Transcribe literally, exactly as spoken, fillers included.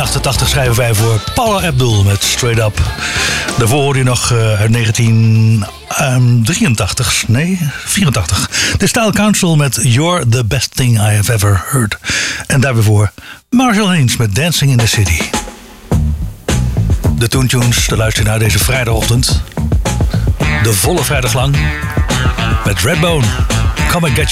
achtentachtig schrijven wij voor Paula Abdul met Straight Up. Daarvoor hoorde je nog uh, uit negentien drieëntachtig, nee, vierentachtig. The Style Council met You're the Best Thing I Have Ever Heard. En daarvoor Marshall Haynes met Dancing in the City. De Toon Tunes, de luister je naar deze vrijdagochtend. De volle vrijdag lang. Met Redbone. Come and get you.